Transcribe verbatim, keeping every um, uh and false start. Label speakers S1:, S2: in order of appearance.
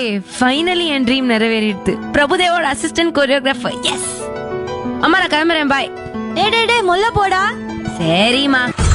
S1: Finally என் dream நிறைவேறிடுது. பிரபுதேவோட assistant choreographer. S. அம்மா நான் கிளம்புறேன். பாய்.
S2: டேய் டேய் டேய் மொல்ல போடா.
S1: சரிம்மா.